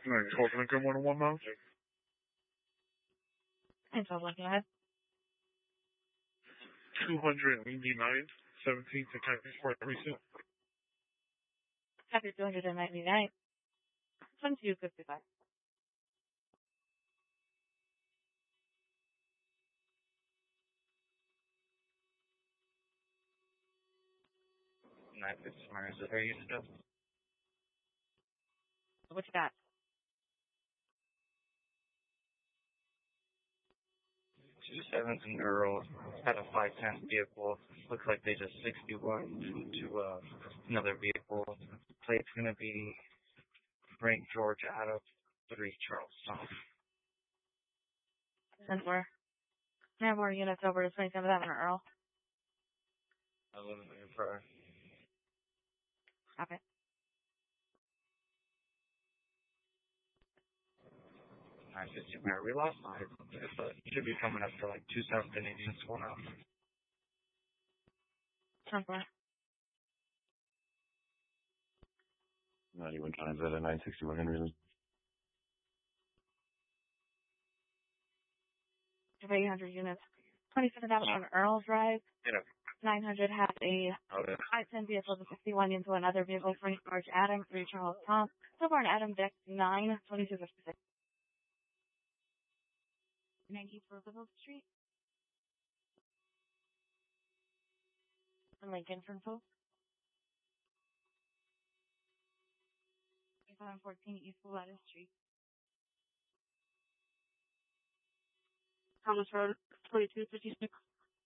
Nice. Hold on, good 101 miles. And so looking ahead. 299, 17 to County Sport Recent. After 299. 2255. Is it very useful? What you got? 217 Earl had a 510 vehicle. Looks like they just 61 to another vehicle. Plate's gonna be Frank George out of 3 Charleston. Since we're have more units over to 27th Avenue, Earl. 11 prior. Copy. We lost 5, but it should be coming up for like 270 and going up. 10-4. 91 times at a 961 Henry. 800 units. 27th Avenue on Earl Drive. Yeah. 900 has a 510 vehicle to 61 into another vehicle. Frank George Adam, 3 Charles Tom. So far, an Adam Deck 9, 2256. 94 Roosevelt Street. And Lincoln from Pope. 14 East Willetta Street. Thomas Road, 2256.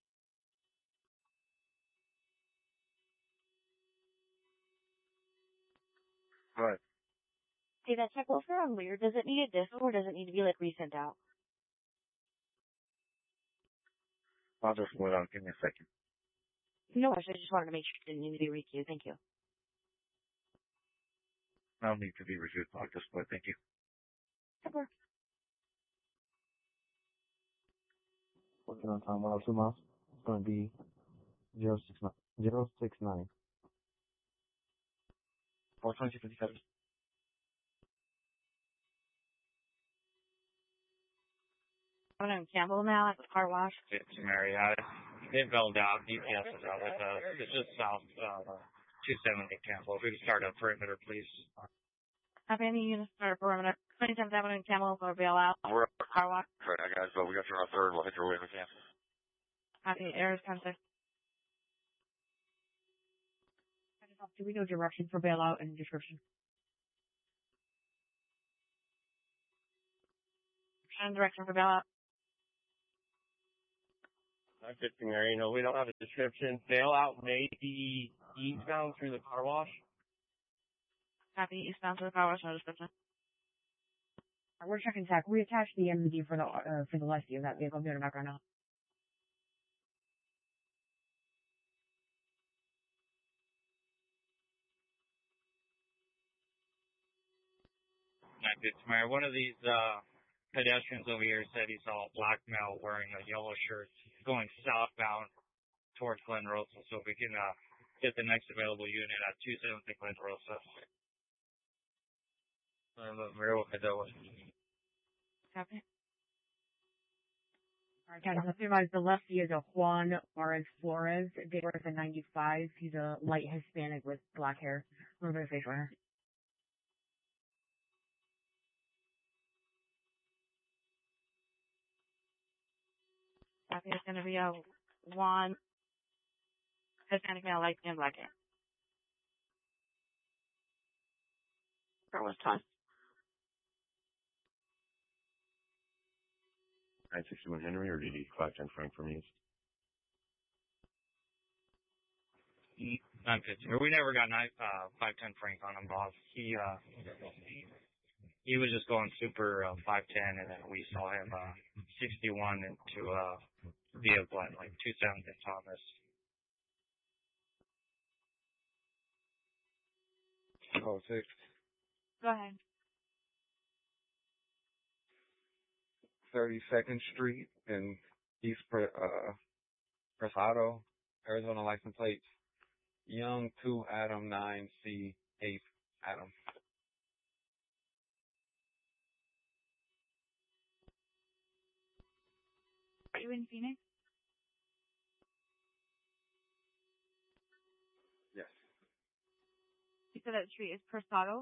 Right. Hey, that check over on Lear, does it need a disc or does it need to be like resent out? I'll just wait on. Give me a second. No, I just wanted to make sure it didn't need to be requeued. Thank you. I'll need to be reviewed. I'll just wait. Thank you. Super. Working on time 102 miles. It's going to be 069. 069. 42057. I'm in Campbell now at the car wash. It's Marietta. They bailed out. UPS is out with it's just south 270 Campbell. If we can start a perimeter, please. Have any units start a perimeter? 27th Avenue in Campbell for a bailout. We're up. Car wash. Right, guys, but we got to turn our third. We'll hit your way if we can. Happy Airs Counter. Do we know direction for bailout and description? And direction for bailout. 950 Mary, no, we don't have a description. Bailout may be eastbound through the car wash. Happy eastbound to the car wash, no description. We're checking tech. We attached the MD for the Leslie of that vehicle. I'm doing it back right now. Mary, one of these pedestrians over here said he saw a black male wearing a yellow shirt going southbound towards Glen Rosa. So if we can get the next available unit at 270 Glen Rosa. Mary will head that way. Copy. Alright, guys, let's realize the lefty is a Juan Juarez Flores. Date birth in 95. He's a light Hispanic with black hair. A little bit of facial hair. Copy is going to be a Juan Hispanic male, light skin, black hair. For what time? 961 Henry or DD 510 Frank from East? 950. We never got 510 Frank on him, boss. He was just going super 510, and then we saw him 61 into vehicle at like 270 Thomas. Oh, 6. Go ahead. 32nd Street in East Presado, Arizona license plates. Young 2 Adam 9 C 8 Adam. Are you in Phoenix? Yes. You said that street is Persado?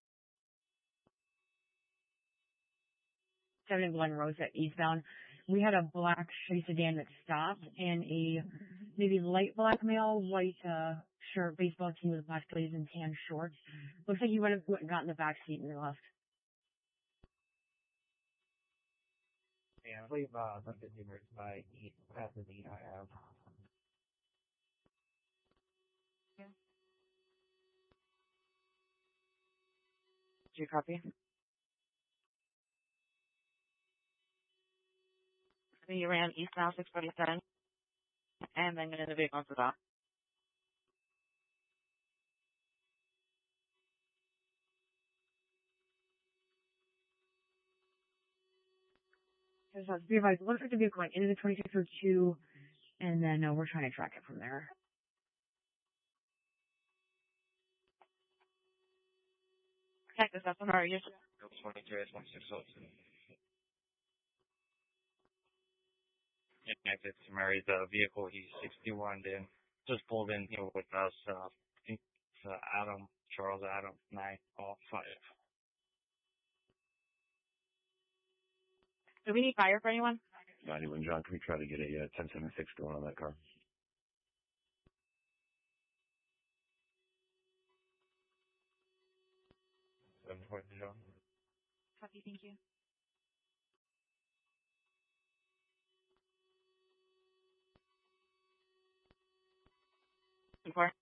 71 Rosa eastbound. We had a black Chevy sedan that stopped and a maybe light black male, white shirt, baseball team with black sleeves and tan shorts. Looks like he would have got in the back seat and we left. Yeah, I believe the consumers by eat past the need I have. Did you copy? So you ran eastbound 647 and then into the vehicle on the top. Just be advised, looks like the vehicle went into the 2602 and then we're trying to track it from there. Check this up. Or you 22 1602. And if it's Mary's vehicle, he's 61, then just pulled in here with us. I think it's Charles Adam, 905. do we need fire for anyone? 91, John, can we try to get a 1076 going on that car? John. Copy, thank you. Before.